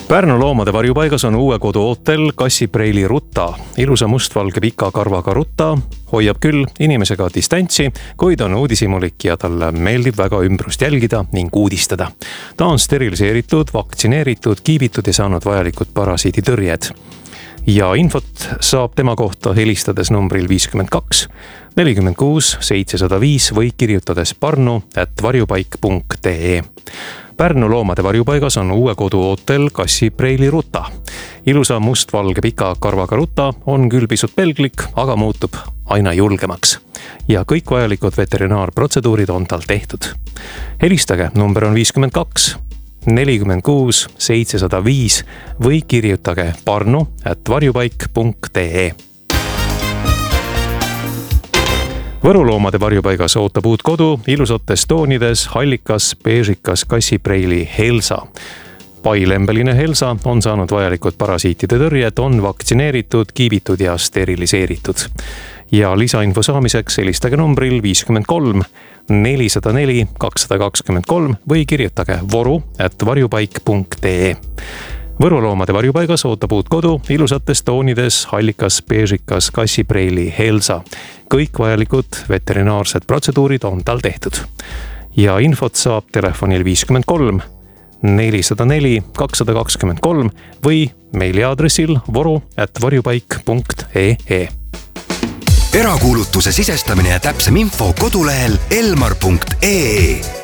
Pärnu loomade varjupaigas on uue kodu ootel kassipreili Rutta. Ilusa mustvalge pika karvaga Rutta hoiab küll inimesega distantsi, kuid on uudishimulik ja talle meeldib väga ümbrust jälgida ning uudistada. Ta on steriliseeritud, vaktsineeritud, kiibitud ja saanud vajalikud parasiiditõrjed. Ja infot saab tema kohta helistades numbril 52 46 705 või kirjutades parnu@varjupaik.ee. Pärnu loomade varjupaigas on uue kodu ootel kassipreili Rutta. Ilusa mustvalge pika karvaga Rutta on küll pisut pelglik, aga muutub aina julgemaks. Ja kõik vajalikud veterinaarprotseduurid on tal tehtud. Helistage, number on 52 46 705 või kirjutage parnu@varjupaik.ee. Võru loomade varjupaigas ootab uut kodu ilusates toonides hallikas, beežikas kassipreili Helsa. Pailembeline Helsa on saanud vajalikud parasiitide tõrjed, on vaktsineeritud, kiibitud ja steriliseeritud. Ja lisainfo saamiseks helistage numbril 53 404 223 või kirjutage voru@varjupaik.ee. Võru loomade varjupaigas ootab uut kodu ilusates toonides hallikas, beežikas kassipreili Helsa. Kõik vajalikud veterinaarsed protseduurid on tal tehtud. Ja infot saab telefonil 53 404 223 või meiliaadressil voru@varjupaik.ee. Erakuulutuse sisestamine ja täpsem info kodulehel elmar.ee.